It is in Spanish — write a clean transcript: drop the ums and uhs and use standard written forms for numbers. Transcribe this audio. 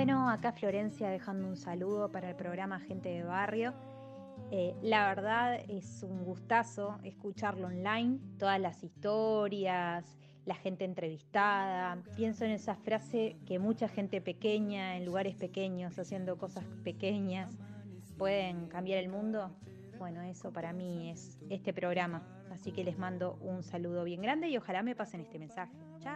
Bueno, acá Florencia dejando un saludo para el programa Gente de Barrio. La verdad es un gustazo escucharlo online, todas las historias, la gente entrevistada. Pienso en esa frase que mucha gente pequeña, en lugares pequeños, haciendo cosas pequeñas, pueden cambiar el mundo. Bueno, eso para mí es este programa. Así que les mando un saludo bien grande y ojalá me pasen este mensaje.